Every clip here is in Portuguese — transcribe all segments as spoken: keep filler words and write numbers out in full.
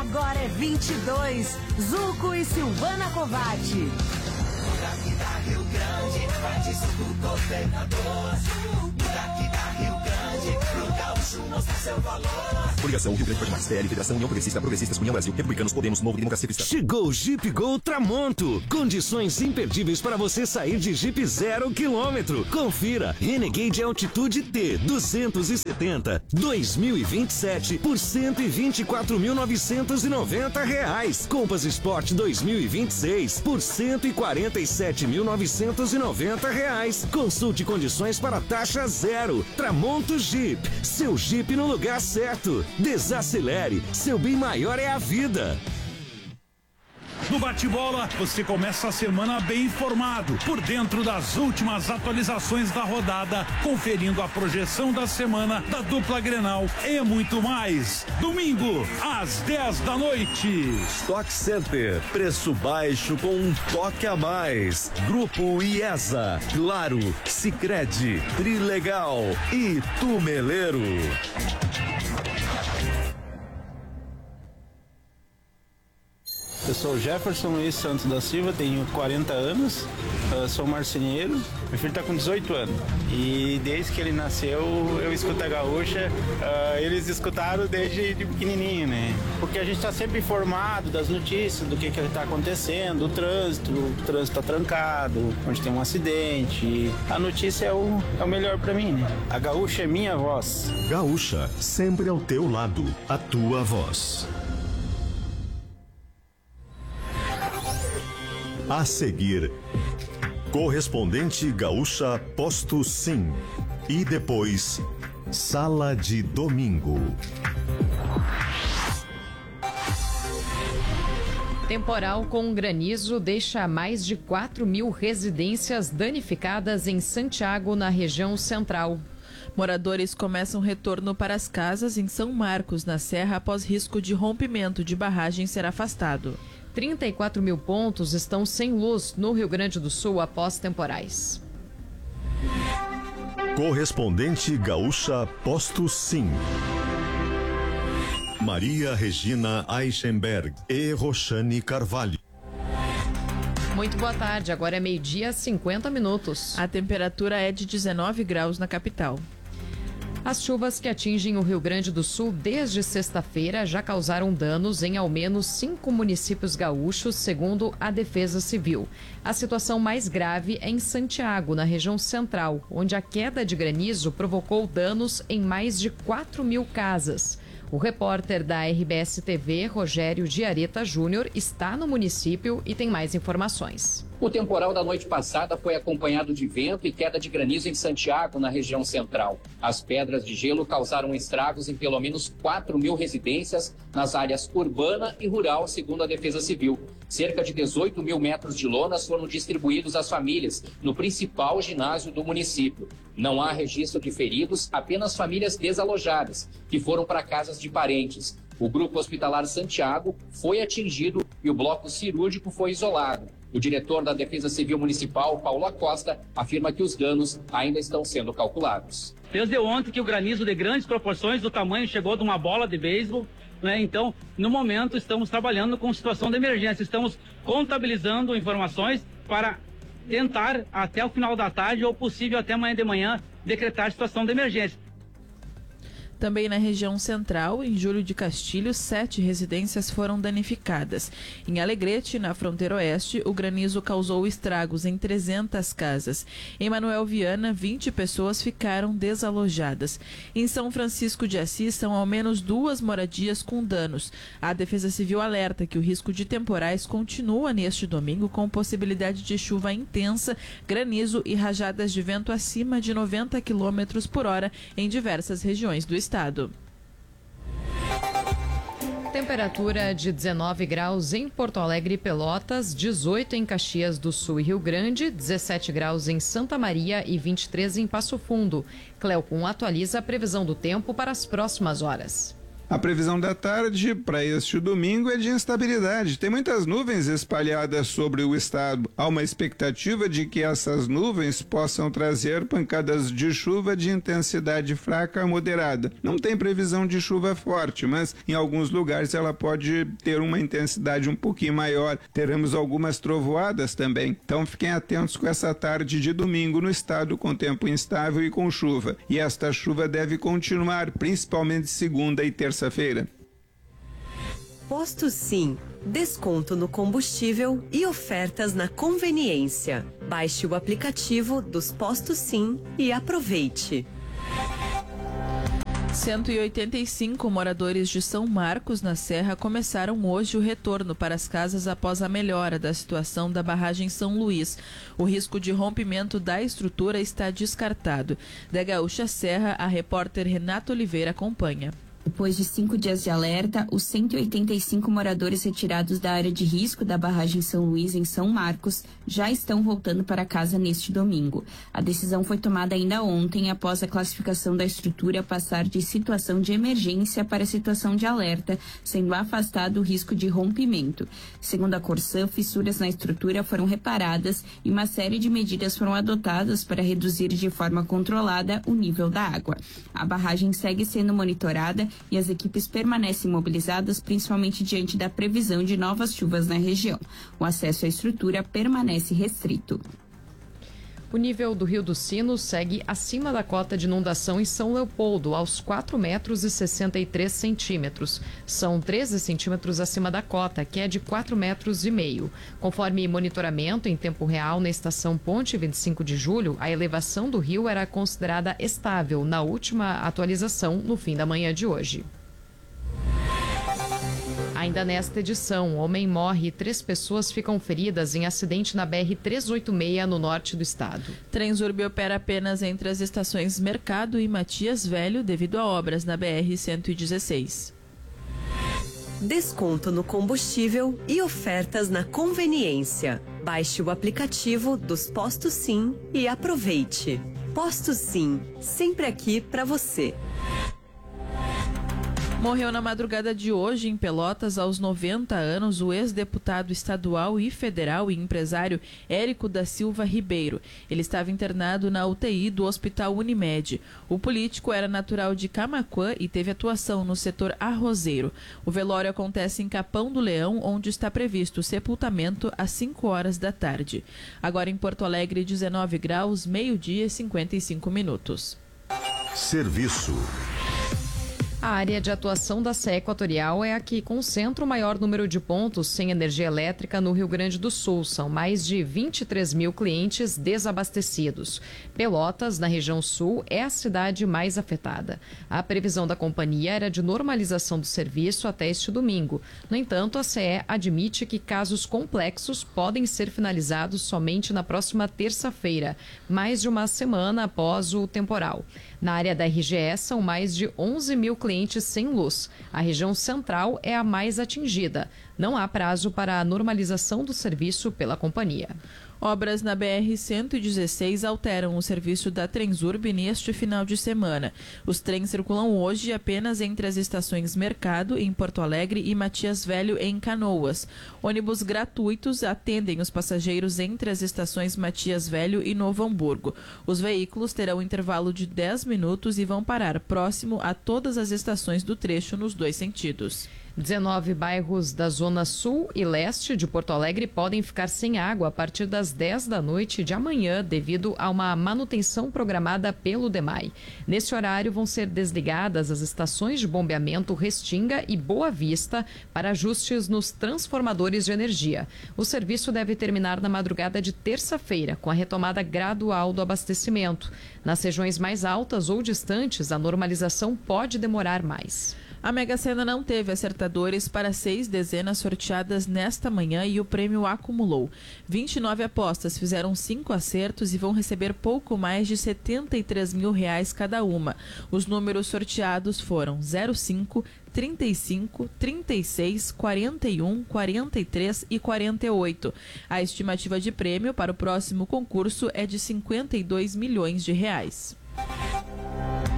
Agora é vinte e dois. Zuco e Silvana Covatti. Daqui da Rio Grande, vai de Zuco governador. Daqui da Rio Grande, pro gaúcho mostra seu valor. Coligação Rio Grande Pode Mais, P L, Federação União Progressista, Progressistas, União Brasil, Republicanos, Podemos, Novo e Democracia Cristã. Chegou o Jeep Gol Tramonto. Condições imperdíveis para você sair de Jeep zero quilômetro. Confira. Renegade Altitude T duzentos e setenta dois mil e vinte e sete por cento e vinte e quatro mil novecentos e noventa reais. Compass Sport dois mil e vinte e seis por cento e quarenta e sete mil novecentos e noventa reais. Consulte condições para taxa zero. Tramonto Jeep. Seu Jeep no lugar certo. Desacelere, seu bem maior é a vida. No bate-bola, você começa a semana bem informado, por dentro das últimas atualizações da rodada, conferindo a projeção da semana da dupla Grenal e muito mais. Domingo, às dez da noite. Stock Center, preço baixo com um toque a mais. Grupo IESA, Claro, Sicredi, Trilegal e Tumeleiro. Eu sou o Jefferson Luiz Santos da Silva, tenho quarenta anos, uh, sou marceneiro, meu filho está com dezoito anos e desde que ele nasceu eu escuto a gaúcha, uh, eles escutaram desde de pequenininho, né? Porque a gente está sempre informado das notícias, do que que está acontecendo, o trânsito, o trânsito está trancado, onde tem um acidente, a notícia é o, é o melhor para mim, né? A gaúcha é minha voz. Gaúcha, sempre ao teu lado, a tua voz. A seguir, correspondente gaúcha posto sim. E depois, sala de domingo. Temporal com granizo deixa mais de quatro mil residências danificadas em Santiago, na região central. Moradores começam retorno para as casas em São Marcos, na Serra, após risco de rompimento de barragem ser afastado. trinta e quatro mil pontos estão sem luz no Rio Grande do Sul após temporais. Correspondente gaúcha posto sim. Maria Regina Eichenberg e Roxane Carvalho. Muito boa tarde, agora é meio-dia, cinquenta minutos. A temperatura é de dezenove graus na capital. As chuvas que atingem o Rio Grande do Sul desde sexta-feira já causaram danos em ao menos cinco municípios gaúchos, segundo a Defesa Civil. A situação mais grave é em Santiago, na região central, onde a queda de granizo provocou danos em mais de quatro mil casas. O repórter da R B S T V, Rogério Diareta Júnior, está no município e tem mais informações. O temporal da noite passada foi acompanhado de vento e queda de granizo em Santiago, na região central. As pedras de gelo causaram estragos em pelo menos quatro mil residências nas áreas urbana e rural, segundo a Defesa Civil. Cerca de dezoito mil metros de lonas foram distribuídos às famílias no principal ginásio do município. Não há registro de feridos, apenas famílias desalojadas, que foram para casas de parentes. O grupo hospitalar Santiago foi atingido e o bloco cirúrgico foi isolado. O diretor da Defesa Civil Municipal, Paulo Acosta, afirma que os danos ainda estão sendo calculados. Desde ontem que o granizo de grandes proporções do tamanho chegou de uma bola de beisebol, né? Então, no momento, estamos trabalhando com situação de emergência. Estamos contabilizando informações para tentar, até o final da tarde, ou possível até amanhã de manhã, decretar situação de emergência. Também na região central, em Júlio de Castilhos, sete residências foram danificadas. Em Alegrete, na fronteira oeste, o granizo causou estragos em trezentas casas. Em Manuel Viana, vinte pessoas ficaram desalojadas. Em São Francisco de Assis, são ao menos duas moradias com danos. A Defesa Civil alerta que o risco de temporais continua neste domingo, com possibilidade de chuva intensa, granizo e rajadas de vento acima de noventa quilômetros por hora em diversas regiões do estado. Estado. Temperatura de dezenove graus em Porto Alegre e Pelotas, dezoito em Caxias do Sul e Rio Grande, dezessete graus em Santa Maria e vinte e três em Passo Fundo. Cleocum atualiza a previsão do tempo para as próximas horas. A previsão da tarde para este domingo é de instabilidade. Tem muitas nuvens espalhadas sobre o estado. Há uma expectativa de que essas nuvens possam trazer pancadas de chuva de intensidade fraca a moderada. Não tem previsão de chuva forte, mas em alguns lugares ela pode ter uma intensidade um pouquinho maior. Teremos algumas trovoadas também. Então fiquem atentos com essa tarde de domingo no estado com tempo instável e com chuva. E esta chuva deve continuar, principalmente segunda e terça-feira. Posto Sim, desconto no combustível e ofertas na conveniência. Baixe o aplicativo dos Postos Sim e aproveite. cento e oitenta e cinco moradores de São Marcos, na Serra, começaram hoje o retorno para as casas após a melhora da situação da barragem São Luís. O risco de rompimento da estrutura está descartado. Da Gaúcha Serra, a repórter Renata Oliveira acompanha. Depois de cinco dias de alerta, os cento e oitenta e cinco moradores retirados da área de risco da barragem São Luís, em São Marcos, já estão voltando para casa neste domingo. A decisão foi tomada ainda ontem, após a classificação da estrutura passar de situação de emergência para situação de alerta, sendo afastado o risco de rompimento. Segundo a Corsã, fissuras na estrutura foram reparadas e uma série de medidas foram adotadas para reduzir de forma controlada o nível da água. A barragem segue sendo monitorada e as equipes permanecem mobilizadas, principalmente diante da previsão de novas chuvas na região. O acesso à estrutura permanece restrito. O nível do Rio dos Sinos segue acima da cota de inundação em São Leopoldo, aos quatro metros e sessenta e três centímetros. São treze centímetros acima da cota, que é de quatro metros e meio. Conforme monitoramento em tempo real na estação Ponte vinte e cinco de julho, a elevação do rio era considerada estável na última atualização no fim da manhã de hoje. Ainda nesta edição, homem morre e três pessoas ficam feridas em acidente na B R trezentos e oitenta e seis, no norte do estado. Transurb opera apenas entre as estações Mercado e Matias Velho, devido a obras na B R cento e dezesseis. Desconto no combustível e ofertas na conveniência. Baixe o aplicativo dos Postos Sim e aproveite. Postos Sim, sempre aqui para você. Morreu na madrugada de hoje, em Pelotas, aos noventa anos, o ex-deputado estadual e federal e empresário Érico da Silva Ribeiro. Ele estava internado na U T I do Hospital Unimed. O político era natural de Camaquã e teve atuação no setor arrozeiro. O velório acontece em Capão do Leão, onde está previsto o sepultamento às cinco horas da tarde. Agora em Porto Alegre, dezenove graus, meio-dia e cinquenta e cinco minutos. Serviço. A área de atuação da C E Equatorial é a que concentra o maior número de pontos sem energia elétrica no Rio Grande do Sul. São mais de vinte e três mil clientes desabastecidos. Pelotas, na região sul, é a cidade mais afetada. A previsão da companhia era de normalização do serviço até este domingo. No entanto, a C E admite que casos complexos podem ser finalizados somente na próxima terça-feira, mais de uma semana após o temporal. Na área da R G E, são mais de onze mil clientes sem luz. A região central é a mais atingida. Não há prazo para a normalização do serviço pela companhia. Obras na B R cento e dezesseis alteram o serviço da Transurb neste final de semana. Os trens circulam hoje apenas entre as estações Mercado, em Porto Alegre, e Matias Velho, em Canoas. Ônibus gratuitos atendem os passageiros entre as estações Matias Velho e Novo Hamburgo. Os veículos terão intervalo de dez minutos e vão parar próximo a todas as estações do trecho nos dois sentidos. dezenove bairros da Zona Sul e Leste de Porto Alegre podem ficar sem água a partir das dez da noite de amanhã, devido a uma manutenção programada pelo DEMAI. Nesse horário, vão ser desligadas as estações de bombeamento Restinga e Boa Vista para ajustes nos transformadores de energia. O serviço deve terminar na madrugada de terça-feira, com a retomada gradual do abastecimento. Nas regiões mais altas ou distantes, a normalização pode demorar mais. A Mega Sena não teve acertadores para seis dezenas sorteadas nesta manhã e o prêmio acumulou. vinte e nove apostas fizeram cinco acertos e vão receber pouco mais de setenta e três mil reais cada uma. Os números sorteados foram zero cinco, trinta e cinco, trinta e seis, quarenta e um, quarenta e três e quarenta e oito. A estimativa de prêmio para o próximo concurso é de cinquenta e dois milhões de reais.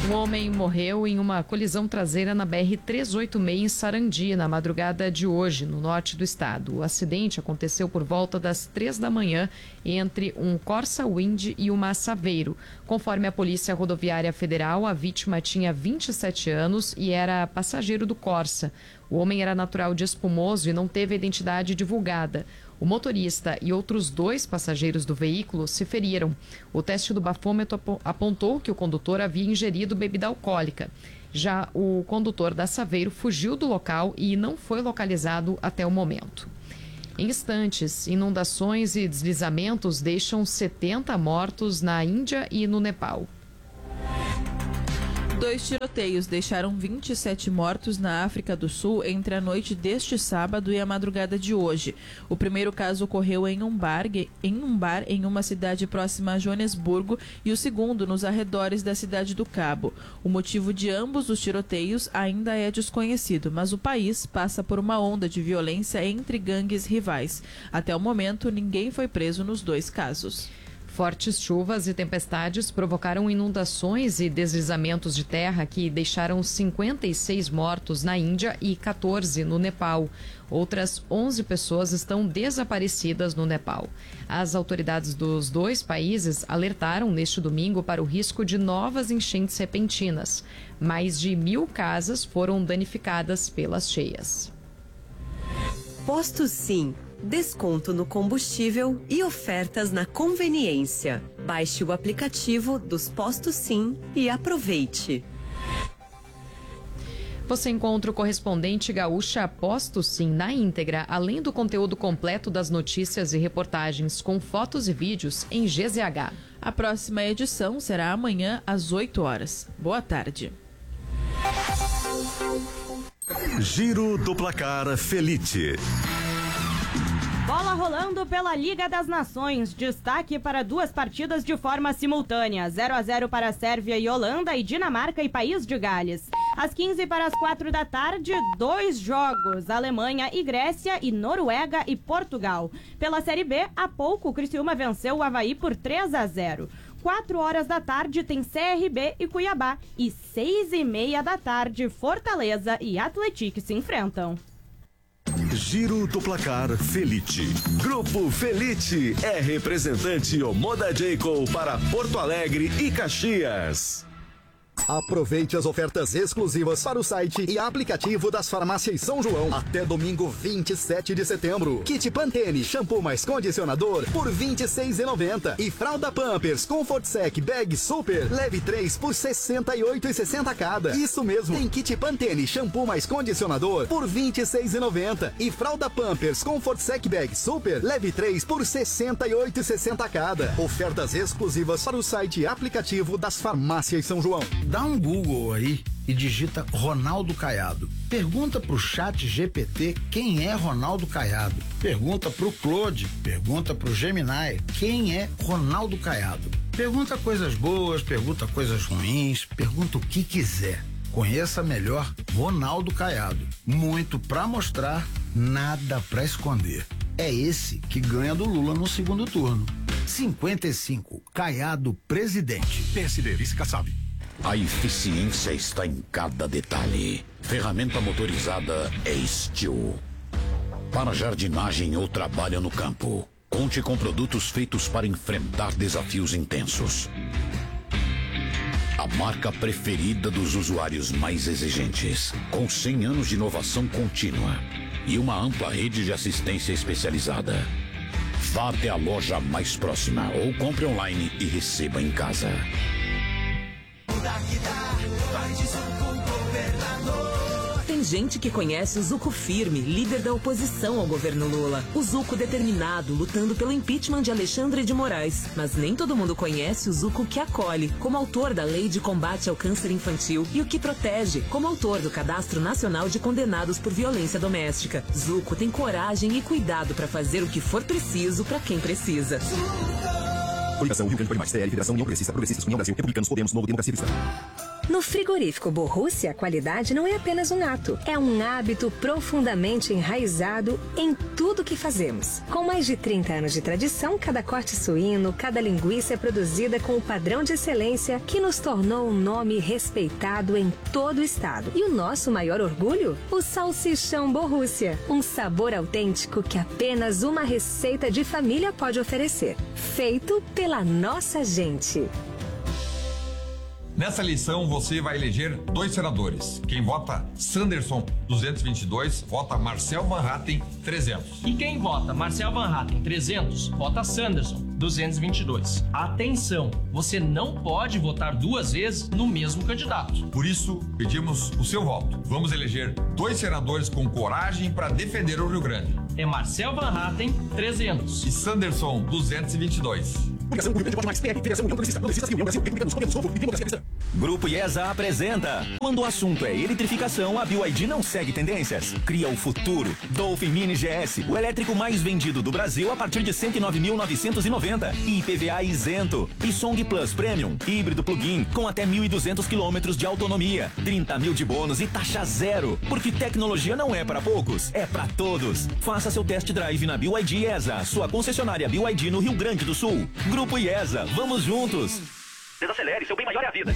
Um homem morreu em uma colisão traseira na B R trezentos e oitenta e seis em Sarandi, na madrugada de hoje, no norte do estado. O acidente aconteceu por volta das três da manhã entre um Corsa Wind e uma Saveiro. Conforme a Polícia Rodoviária Federal, a vítima tinha vinte e sete anos e era passageiro do Corsa. O homem era natural de Espumoso e não teve a identidade divulgada. O motorista e outros dois passageiros do veículo se feriram. O teste do bafômetro apontou que o condutor havia ingerido bebida alcoólica. Já o condutor da Saveiro fugiu do local e não foi localizado até o momento. Em instantes, inundações e deslizamentos deixam setenta mortos na Índia e no Nepal. Dois tiroteios deixaram vinte e sete mortos na África do Sul entre a noite deste sábado e a madrugada de hoje. O primeiro caso ocorreu em um bar em, um bar em uma cidade próxima a Joanesburgo e o segundo nos arredores da cidade do Cabo. O motivo de ambos os tiroteios ainda é desconhecido, mas o país passa por uma onda de violência entre gangues rivais. Até o momento, ninguém foi preso nos dois casos. Fortes chuvas e tempestades provocaram inundações e deslizamentos de terra que deixaram cinquenta e seis mortos na Índia e quatorze no Nepal. Outras onze pessoas estão desaparecidas no Nepal. As autoridades dos dois países alertaram neste domingo para o risco de novas enchentes repentinas. Mais de mil casas foram danificadas pelas cheias. Posto Sim. Desconto no combustível e ofertas na conveniência. Baixe o aplicativo dos Postos Sim e aproveite. Você encontra o correspondente Gaúcha Posto Sim na íntegra, além do conteúdo completo das notícias e reportagens com fotos e vídeos em G Z H. A próxima edição será amanhã às oito horas. Boa tarde. Giro do Placar Felite. Bola rolando pela Liga das Nações. Destaque para duas partidas de forma simultânea. zero a zero para a Sérvia e Holanda e Dinamarca e País de Gales. Às quinze para as quatro da tarde, dois jogos. Alemanha e Grécia e Noruega e Portugal. Pela Série B, há pouco o Criciúma venceu o Avaí por três a zero. Quatro horas da tarde tem C R B e Cuiabá. E seis e meia da tarde, Fortaleza e Atlético se enfrentam. Giro do Placar Felite. Grupo Felite é representante Omoda Jacob para Porto Alegre e Caxias. Aproveite as ofertas exclusivas para o site e aplicativo das farmácias São João até domingo vinte e sete de setembro. Kit Pantene, shampoo mais condicionador por vinte e seis reais e noventa centavos e fralda Pampers Comfort Sec Bag Super leve três por sessenta e oito reais e sessenta centavos cada. Isso mesmo, tem kit Pantene shampoo mais condicionador por vinte e seis reais e noventa centavos e fralda Pampers Comfort Sec Bag Super leve três por sessenta e oito reais e sessenta centavos cada. Ofertas exclusivas para o site e aplicativo das farmácias São João. Dá um Google aí e digita Ronaldo Caiado. Pergunta pro chat G P T quem é Ronaldo Caiado. Pergunta pro Claude, pergunta pro Gemini quem é Ronaldo Caiado. Pergunta coisas boas, pergunta coisas ruins, pergunta o que quiser. Conheça melhor Ronaldo Caiado. Muito pra mostrar, nada pra esconder. É esse que ganha do Lula no segundo turno. cinquenta e cinco, Caiado presidente. P S D, vice-Kassab. A eficiência está em cada detalhe. Ferramenta motorizada é Steel. Para jardinagem ou trabalho no campo, conte com produtos feitos para enfrentar desafios intensos. A marca preferida dos usuários mais exigentes, com cem anos de inovação contínua e uma ampla rede de assistência especializada. Vá até a loja mais próxima ou compre online e receba em casa. Tem gente que conhece o Zucco firme, líder da oposição ao governo Lula. O Zucco determinado, lutando pelo impeachment de Alexandre de Moraes. Mas nem todo mundo conhece o Zucco que acolhe, como autor da Lei de Combate ao Câncer Infantil, e o que protege, como autor do Cadastro Nacional de Condenados por Violência Doméstica. Zucco tem coragem e cuidado para fazer o que for preciso para quem precisa. Coligação Rio Grande por Mais, T L, Federação União Progressista, Progressistas, União Brasil, Republicanos, Podemos, Novo Democracia Cristã. No frigorífico Borrússia, a qualidade não é apenas um ato, é um hábito profundamente enraizado em tudo que fazemos. Com mais de trinta anos de tradição, cada corte suíno, cada linguiça é produzida com o padrão de excelência que nos tornou um nome respeitado em todo o estado. E o nosso maior orgulho? O salsichão Borrússia, um sabor autêntico que apenas uma receita de família pode oferecer. Feito pela nossa gente. Nessa eleição, você vai eleger dois senadores. Quem vota Sanderson duzentos e vinte e dois, vota Marcel Van Hatten trezentos. E quem vota Marcel Van Hatten trezentos, vota Sanderson duzentos e vinte e dois. Atenção, você não pode votar duas vezes no mesmo candidato. Por isso, pedimos o seu voto. Vamos eleger dois senadores com coragem para defender o Rio Grande. É Marcel Van Hatten trezentos e Sanderson duzentos e vinte e dois. Grupo IESA apresenta. Quando o assunto é eletrificação, a B Y D não segue tendências. Cria o futuro. Dolphin Mini G S, o elétrico mais vendido do Brasil a partir de cento e nove mil novecentos e noventa. I P V A isento. E Song Plus Premium, híbrido plug-in, com até mil e duzentos quilômetros de autonomia. trinta mil de bônus e taxa zero. Porque tecnologia não é para poucos, é para todos. Faça seu test drive na B Y D IESA, sua concessionária B Y D no Rio Grande do Sul. Grupo IESA, vamos juntos! Desacelere, seu bem maior é a vida.